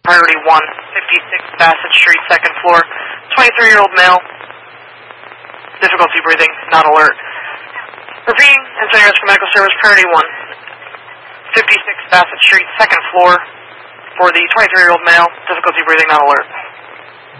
priority 1, 56 Bassett Street, 2nd floor, 23-year-old male, difficulty breathing, not alert. Repeating, and sending rescue medical service, priority 1, 56 Bassett Street, 2nd floor, for the 23-year-old male, difficulty breathing, not alert.